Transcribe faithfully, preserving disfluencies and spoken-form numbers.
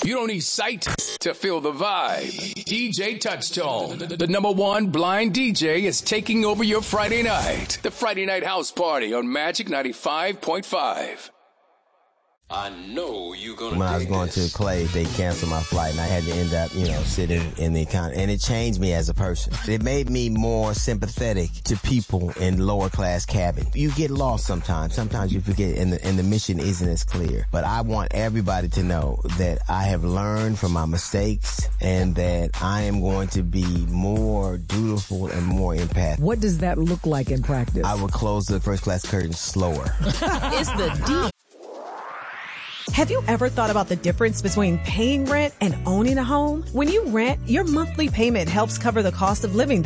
You don't need sight to feel the vibe. D J Touchtone, the number one blind D J, is taking over your Friday night. The Friday Night House Party on Magic ninety-five point five. I know you're going to When I was going this. to Clay, they canceled my flight, and I had to end up, you know, sitting in the economy. And it changed me as a person. It made me more sympathetic to people in lower class cabins. You get lost sometimes. Sometimes you forget, and the, and the mission isn't as clear. But I want everybody to know that I have learned from my mistakes, and that I am going to be more dutiful and more empathic. What does that look like in practice? I will close the first class curtain slower. It's the D. Have you ever thought about the difference between paying rent and owning a home? When you rent, your monthly payment helps cover the cost of living there.